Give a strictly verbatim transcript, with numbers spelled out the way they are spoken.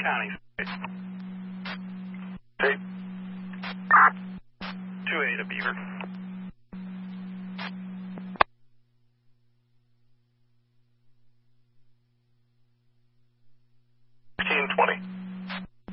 County. Tape. two eight to Beaver. fifteen twenty.